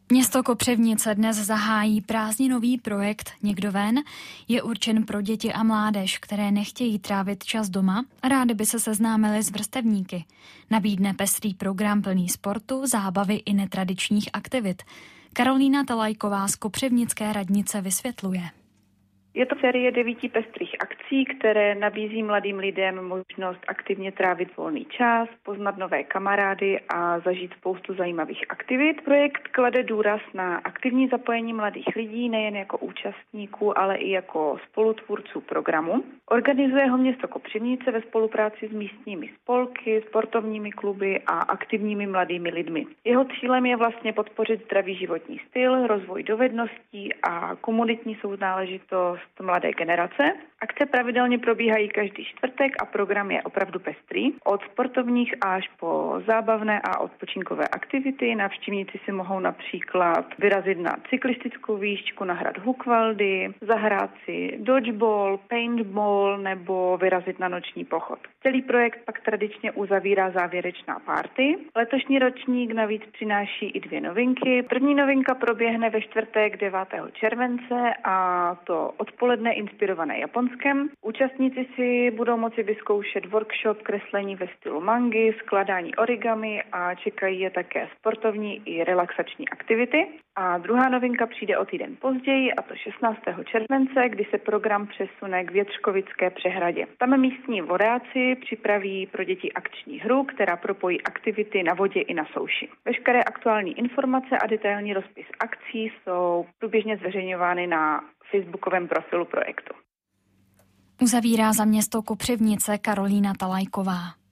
Město Kopřivnice dnes zahájí prázdninový projekt Někdo ven. Je určen pro děti a mládež, které nechtějí trávit čas doma a rádi by se seznámili s vrstevníky. Nabídne pestrý program plný sportu, zábavy i netradičních aktivit. Karolína Talajková z Kopřivnické radnice vysvětluje. Je to série 9 pestrých akcí, které nabízí mladým lidem možnost aktivně trávit volný čas, poznat nové kamarády a zažít spoustu zajímavých aktivit. Projekt klade důraz na aktivní zapojení mladých lidí nejen jako účastníků, ale i jako spolutvůrců programu. Organizuje ho město Kopřivnice ve spolupráci s místními spolky, sportovními kluby a aktivními mladými lidmi. Jeho cílem je vlastně podpořit zdravý životní styl, rozvoj dovedností a komunitní sounáležitost mladé generace. Akce pravidelně probíhají každý čtvrtek a program je opravdu pestrý. Od sportovních až po zábavné a odpočinkové aktivity navštívníci si mohou například vyrazit na cyklistickou výšku na hrad Hukvaldy, zahrát si dodgeball, paintball nebo vyrazit na noční pochod. Celý projekt pak tradičně uzavírá závěrečná party. Letošní ročník navíc přináší i 2 novinky. První novinka proběhne ve čtvrtek 9. července a to odpoledne inspirované Japonskem. Účastníci si budou moci vyzkoušet workshop kreslení ve stylu mangy, skladání origami a čekají je také sportovní i relaxační aktivity. A druhá novinka přijde o týden později, a to 16. července, kdy se program přesune k Větřkovické přehradě. Tam místní vodáci připraví pro děti akční hru, která propojí aktivity na vodě i na souši. Veškeré aktuální informace a detailní rozpis akcí jsou průběžně zveřejňovány na facebookovém profilu projektu. Uzavírá za město Kopřivnice Karolína Talajková.